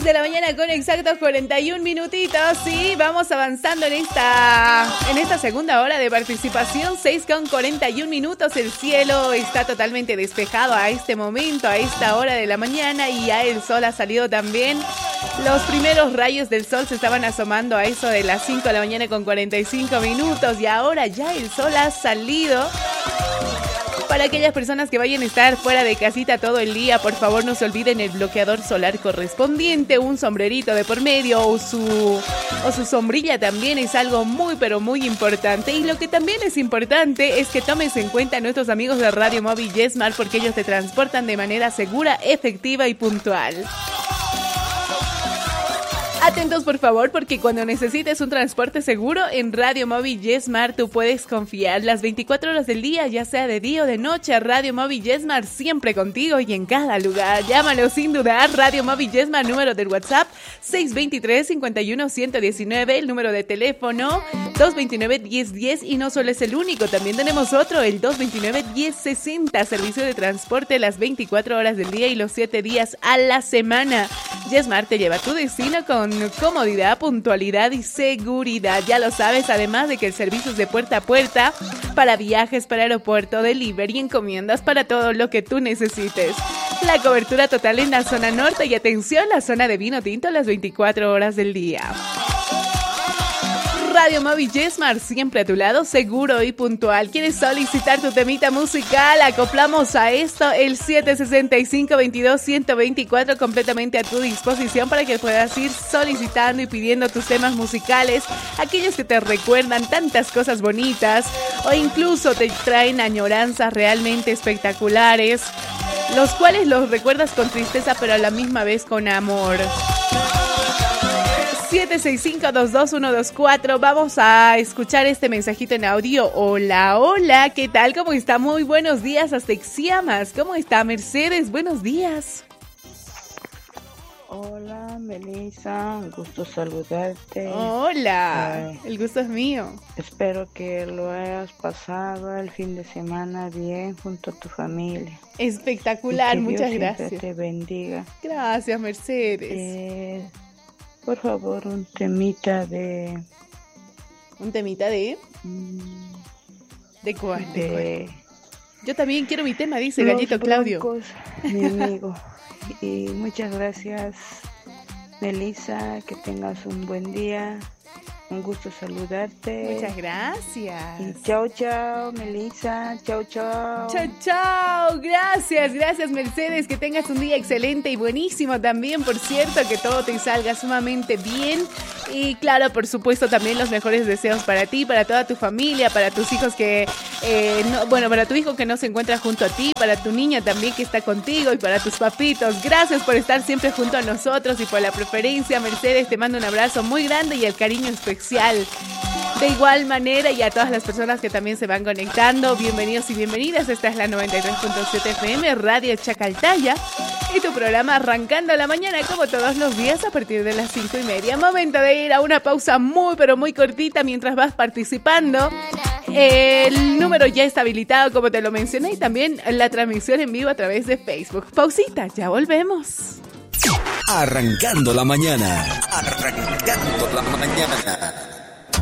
6 de la mañana con exactos 41 minutitos. Sí, vamos avanzando en esta segunda hora de participación. 6 con 41 minutos. El cielo está totalmente despejado a este momento, a esta hora de la mañana, y ya el sol ha salido también. Los primeros rayos del sol se estaban asomando a eso de las 5 de la mañana con 45 minutos y ahora ya el sol ha salido. Para aquellas personas que vayan a estar fuera de casita todo el día, por favor no se olviden el bloqueador solar correspondiente, un sombrerito de por medio o su sombrilla también es algo muy pero muy importante. Y lo que también es importante es que tomes en cuenta a nuestros amigos de Radio Móvil YesMart, porque ellos te transportan de manera segura, efectiva y puntual. Atentos por favor, porque cuando necesites un transporte seguro en Radio Móvil YesMart tú puedes confiar las 24 horas del día, ya sea de día o de noche. Radio Móvil YesMart siempre contigo y en cada lugar. Llámalo sin dudar. Radio Móvil YesMart, número del WhatsApp 623-51-119, el número de teléfono 229-1010, y no solo es el único, también tenemos otro, el 229-1060, servicio de transporte las 24 horas del día y los 7 días a la semana. YesMart te lleva a tu destino con comodidad, puntualidad y seguridad. Ya lo sabes, además de que el servicio es de puerta a puerta para viajes, para aeropuerto, delivery y encomiendas, para todo lo que tú necesites. La cobertura total en la zona norte y atención, la zona de vino tinto las 24 horas del día. Radio Móvil YesMart, siempre a tu lado, seguro y puntual. ¿Quieres solicitar tu temita musical? Acoplamos a esto el 765-22-124 completamente a tu disposición para que puedas ir solicitando y pidiendo tus temas musicales, aquellos que te recuerdan tantas cosas bonitas o incluso te traen añoranzas realmente espectaculares, los cuales los recuerdas con tristeza pero a la misma vez con amor. 765-22124. Vamos a escuchar este mensajito en audio. Hola, hola, ¿qué tal? ¿Cómo está? Muy buenos días hasta Xiamas. ¿Cómo está Mercedes? Buenos días. Hola, Melissa, un gusto saludarte. Hola, el gusto es mío. Espero que lo hayas pasado el fin de semana bien junto a tu familia. Espectacular, muchas gracias. Dios te bendiga. Gracias, Mercedes. Por favor, un temita de... ¿Un temita de? ¿De cuál? Yo también quiero mi tema, dice Gallito Claudio. Mi amigo. Y muchas gracias, Melissa, que tengas un buen día. Un gusto saludarte. Muchas gracias. Y chao, chao, Melissa. Chao, chao. Chao, chao. Gracias, gracias, Mercedes. Que tengas un día excelente y buenísimo también. Por cierto, que todo te salga sumamente bien. Y claro, por supuesto, también los mejores deseos para ti, para toda tu familia, para tus hijos que... para tu hijo que no se encuentra junto a ti, para tu niña también que está contigo y para tus papitos. Gracias por estar siempre junto a nosotros y por la preferencia, Mercedes. Te mando un abrazo muy grande y el cariño especial. De igual manera, y a todas las personas que también se van conectando, bienvenidos y bienvenidas. Esta es la 93.7 FM, Radio Chacaltaya, y tu programa Arrancando la Mañana, como todos los días a partir de las 5:30. Momento de ir a una pausa muy pero muy cortita mientras vas participando. El número ya está habilitado, como te lo mencioné, y también la transmisión en vivo a través de Facebook. Pausita, ya volvemos. Arrancando la mañana. Arrancando la mañana.